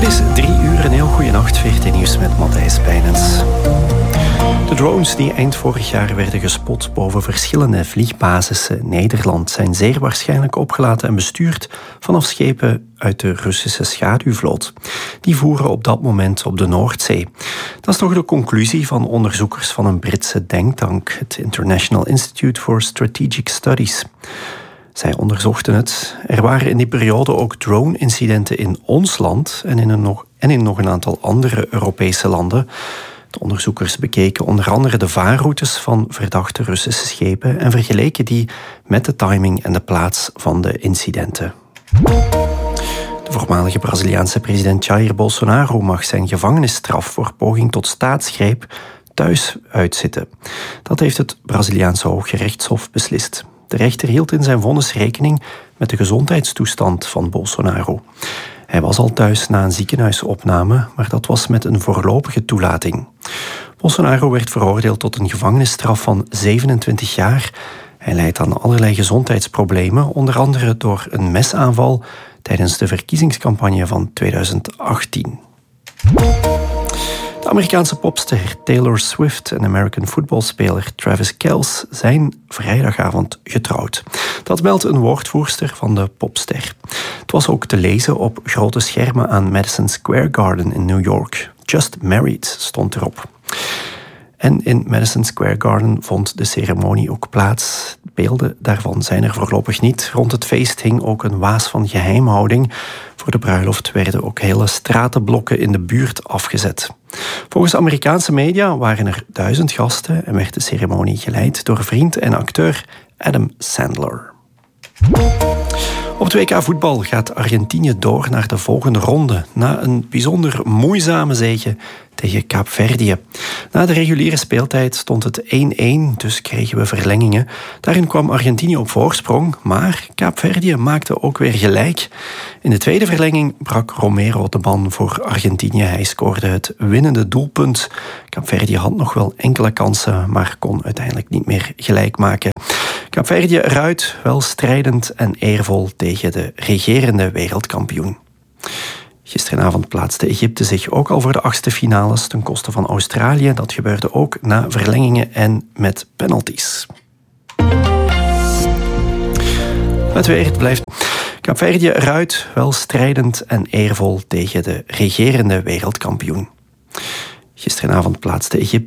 is 3 uur, een heel goede nacht. VRT Nieuws met Matthijs Bijnens. De drones die eind vorig jaar werden gespot boven verschillende vliegbasissen in Nederland zijn zeer waarschijnlijk opgelaten en bestuurd vanaf schepen uit de Russische schaduwvloot. Die voeren op dat moment op de Noordzee. Dat is toch de conclusie van onderzoekers van een Britse denktank, het International Institute for Strategic Studies. Zij onderzochten het. Er waren in die periode ook drone-incidenten in ons land en in nog een aantal andere Europese landen. De onderzoekers bekeken onder andere de vaarroutes van verdachte Russische schepen en vergeleken die met de timing en de plaats van de incidenten. De voormalige Braziliaanse president Jair Bolsonaro mag zijn gevangenisstraf voor poging tot staatsgreep thuis uitzitten. Dat heeft het Braziliaanse Hooggerechtshof beslist. De rechter hield in zijn vonnis rekening met de gezondheidstoestand van Bolsonaro. Hij was al thuis na een ziekenhuisopname, maar dat was met een voorlopige toelating. Bolsonaro werd veroordeeld tot een gevangenisstraf van 27 jaar. Hij lijdt aan allerlei gezondheidsproblemen, onder andere door een mesaanval tijdens de verkiezingscampagne van 2018. De Amerikaanse popster Taylor Swift en American footballspeler Travis Kelce zijn vrijdagavond getrouwd. Dat meldt een woordvoerster van de popster. Het was ook te lezen op grote schermen aan Madison Square Garden in New York. Just Married stond erop. En in Madison Square Garden vond de ceremonie ook plaats. Beelden daarvan zijn er voorlopig niet. Rond het feest hing ook een waas van geheimhouding. Voor de bruiloft werden ook hele stratenblokken in de buurt afgezet. Volgens Amerikaanse media waren er 1000 gasten en werd de ceremonie geleid door vriend en acteur Adam Sandler. Op het WK voetbal gaat Argentinië door naar de volgende ronde na een bijzonder moeizame zege tegen Kaapverdië. Na de reguliere speeltijd stond het 1-1, dus kregen we verlengingen. Daarin kwam Argentinië op voorsprong, maar Kaapverdië maakte ook weer gelijk. In de tweede verlenging brak Romero de ban voor Argentinië. Hij scoorde het winnende doelpunt. Kaapverdië had nog wel enkele kansen, maar kon uiteindelijk niet meer gelijk maken. Kaapverdië eruit, wel strijdend en eervol tegen de regerende wereldkampioen. Gisteravond plaatste Egypte zich ook al voor de 8e finales ten koste van Australië. Dat gebeurde ook na verlengingen en met penalties. Het weer, het blijft Kaapverdië eruit, wel strijdend en eervol tegen de regerende wereldkampioen. Gisteravond plaatste Egypte